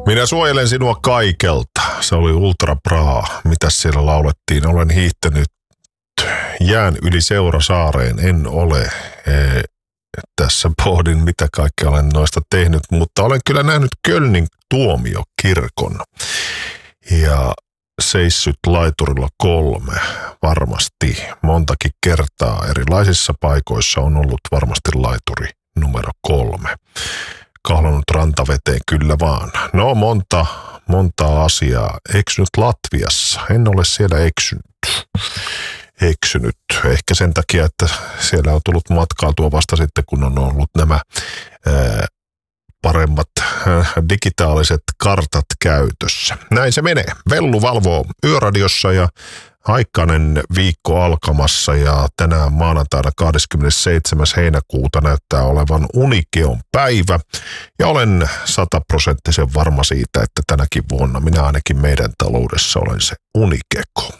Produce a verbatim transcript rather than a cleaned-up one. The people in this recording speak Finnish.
Minä suojelen sinua kaikelta. Se oli Ultra Bra. Mitäs siellä laulettiin? Olen hiihtänyt jään yli Seurasaareen. En ole. E- tässä pohdin, mitä kaikkea olen noista tehnyt, mutta olen kyllä nähnyt Kölnin tuomiokirkon. Ja seissyt laiturilla kolme. Varmasti montakin kertaa erilaisissa paikoissa on ollut varmasti laituri numero kolme. Kahlannut rantaveteen kyllä vaan. No monta, monta asiaa. Eksynyt Latviassa. En ole siellä eksynyt. eksynyt. Ehkä sen takia, että siellä on tullut matkailtua vasta sitten, kun on ollut nämä ää, paremmat ää, digitaaliset kartat käytössä. Näin se menee. Vellu valvoo Yöradiossa ja aikainen viikko alkamassa ja tänään maanantaina kahdeskymmenesseitsemäs heinäkuuta näyttää olevan Unikeon päivä. Ja olen sataprosenttisen varma siitä, että tänäkin vuonna minä ainakin meidän taloudessa olen se Unikeko.